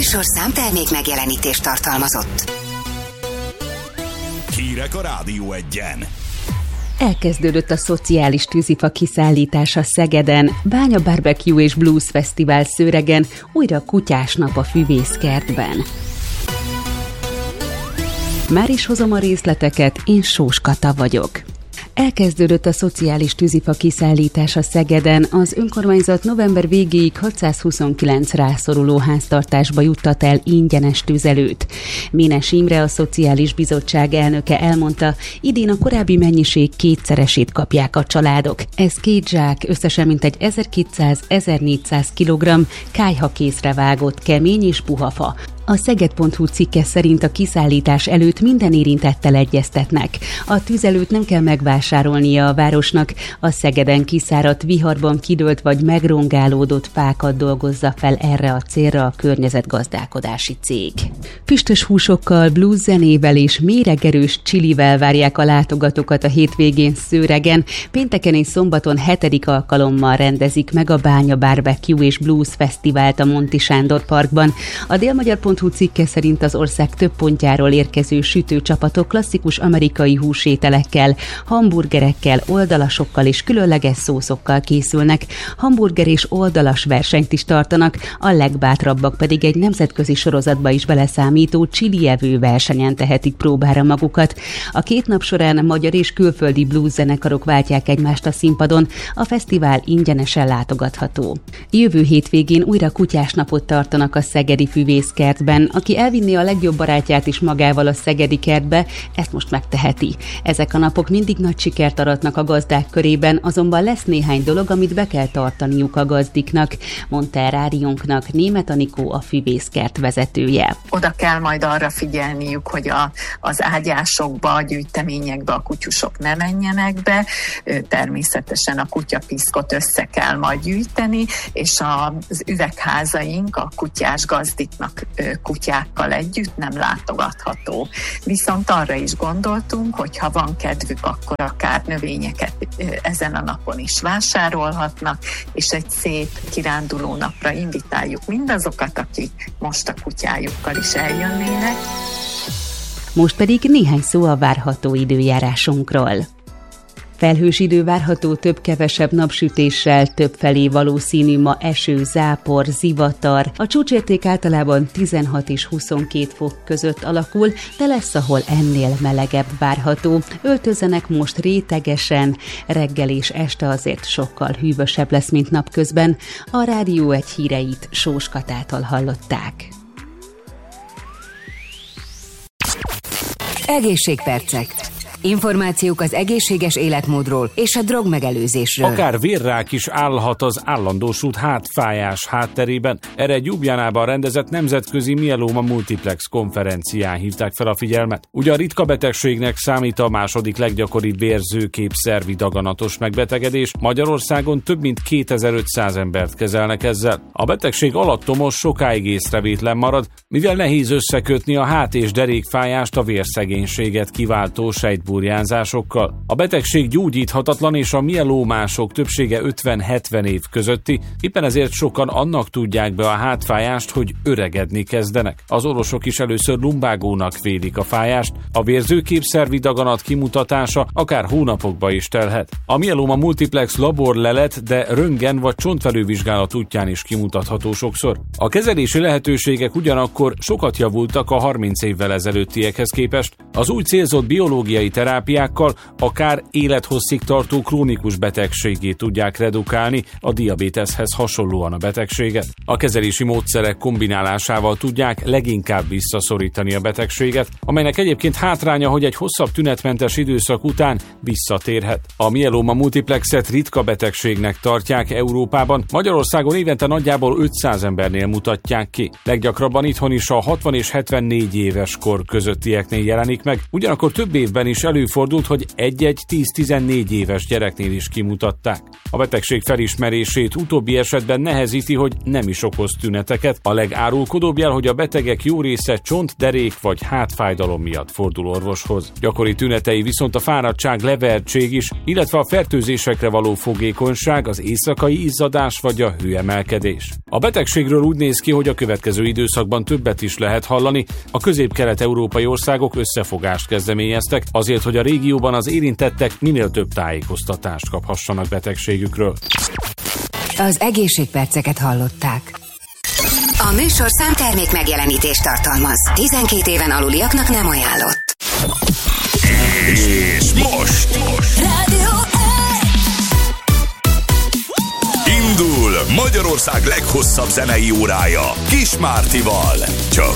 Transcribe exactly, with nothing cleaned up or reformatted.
műsor számtermék megjelenítést tartalmazott. Hírek a Rádió Egyen. Elkezdődött a szociális tűzifa kiszállítása Szegeden, Bánya Barbecue és Blues Fesztivál Szőregen, újra kutyásnap a Füvészkertben. Már is hozom a részleteket, én Sós Kata vagyok. Elkezdődött a szociális tűzifa kiszállítása Szegeden, az önkormányzat november végéig hatszázhuszonkilenc rászoruló háztartásba juttat el ingyenes tüzelőt. Ménes Imre, a Szociális Bizottság elnöke elmondta, idén a korábbi mennyiség kétszeresét kapják a családok. Ez két zsák, összesen mintegy ezerkétszáz-ezernégyszáz kilogramm kályhakészre vágott kemény és puha fa. A Szeged pont hu cikke szerint a kiszállítás előtt minden érintettel egyeztetnek. A tüzelőt nem kell megvásárolnia a városnak, a Szegeden kiszáradt, viharban kidőlt vagy megrongálódott fákat dolgozza fel erre a célra a környezetgazdálkodási cég. Füstös húsokkal, blues zenével és méregerős csilivel várják a látogatókat a hétvégén Szőregen. Pénteken és szombaton hetedik alkalommal rendezik meg a Bánya Barbecue és Blues Fesztivált a Monti Sándor Parkban. A délmagyar pont hu cikke szerint az ország több pontjáról érkező sütőcsapatok klasszikus amerikai húsételekkel, hamburgerekkel, oldalasokkal és különleges szószokkal készülnek. Hamburger és oldalas versenyt is tartanak, a legbátrabbak pedig egy nemzetközi sorozatba is beleszámító csilievő versenyen tehetik próbára magukat. A két nap során magyar és külföldi blues zenekarok váltják egymást a színpadon, a fesztivál ingyenesen látogatható. Jövő hétvégén újra kutyásnapot tartanak a szegedi Füvészkertben. Aki elvinné a legjobb barátját is magával a szegedi kertbe, ezt most megteheti. Ezek a napok mindig nagy sikert aratnak a gazdák körében, azonban lesz néhány dolog, amit be kell tartaniuk a gazdiknak, mondta el rádiónknak Németh Anikó, a Füvészkert vezetője. Oda kell majd arra figyelniük, hogy a, az ágyásokba, a gyűjteményekbe a kutyusok ne menjenek be, természetesen a kutyapiszkot össze kell majd gyűjteni, és az üvegházaink a kutyás gazdiknak kutyákkal együtt nem látogatható. Viszont arra is gondoltunk, hogy ha van kedvük, akkor akár növényeket ezen a napon is vásárolhatnak, és egy szép kiránduló napra invitáljuk mindazokat, akik most a kutyájukkal is eljönnének. Most pedig néhány szó a várható időjárásunkról. Felhős idő várható több-kevesebb napsütéssel, többfelé valószínű ma eső, zápor, zivatar. A csúcsérték általában tizenhat és huszonkét fok között alakul, de lesz, ahol ennél melegebb várható. Öltözzenek most rétegesen, reggel és este azért sokkal hűvösebb lesz, mint napközben. A Rádió Egy híreit Sós Katától hallották. Egészségpercek. Információk az egészséges életmódról és a drogmegelőzésről. Akár vérrák is állhat az állandósult hátfájás hátterében. Erre Gyubjánában rendezett nemzetközi mieloma multiplex konferencián hívták fel a figyelmet. Ugye a ritka betegségnek számít a második leggyakoribb vérzőképszervi daganatos megbetegedés. Magyarországon több mint kétezer-ötszáz embert kezelnek ezzel. A betegség alattomos, sokáig észrevétlen marad, mivel nehéz összekötni a hát- és derékfájást a vérszegénységet kiváltó sejtburjánzásokkal. A betegség gyógyíthatatlan, és a mielómások többsége ötven-hetven év közötti, éppen ezért sokan annak tudják be a hátfájást, hogy öregedni kezdenek. Az orvosok is először lumbágónak vélik a fájást, a vérzőképszervi daganat kimutatása akár hónapokba is telhet. A mieloma multiplex laborlelet, de röntgen vagy csontfelülvizsgálat útján is kimutatható sokszor. A kezelési lehetőségek ugyanakkor sokat javultak a harminc évvel ezelőttiekhez képest. Az új célzott biológiai terápiákkal akár élethosszig tartó krónikus betegségét tudják redukálni, a diabéteszhez hasonlóan a betegséget. A kezelési módszerek kombinálásával tudják leginkább visszaszorítani a betegséget, amelynek egyébként hátránya, hogy egy hosszabb tünetmentes időszak után visszatérhet. A mieloma multiplexet ritka betegségnek tartják Európában, Magyarországon évente nagyjából ötszáz embernél mutatják ki. Leggyakrabban itthon is a hatvan és hetvennégy éves kor közöttieknél jelenik meg, meg, ugyanakkor több évben is előfordult, hogy egy-egy tíz-tizennégy éves gyereknél is kimutatták. A betegség felismerését utóbbi esetben nehezíti, hogy nem is okoz tüneteket. A legárulkodóbb jel, hogy a betegek jó része csont, derék vagy hátfájdalom miatt fordul orvoshoz. Gyakori tünetei viszont a fáradtság, levertség is, illetve a fertőzésekre való fogékonyság, az éjszakai izzadás vagy a hőemelkedés. A betegségről úgy néz ki, hogy a következő időszakban többet is lehet hallani. A közép-kelet-európai országok összefogást kezdeményeztek azért, hogy a régióban az érintettek minél több tájékoztatást kaphassanak betegségükről. Az egészségperceket hallották. A műsorszám termék megjelenítést tartalmaz. tizenkét éven aluliaknak nem ajánlott. És most, most. Rádió Indul Magyarország leghosszabb zenei órája Kis Mártival. Csak